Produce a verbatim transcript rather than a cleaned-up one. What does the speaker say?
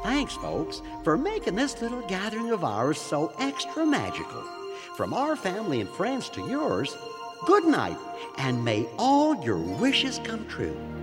Thanks, folks, for making this little gathering of ours so extra magical. From our family and friends to yours, good night, and may all your wishes come true.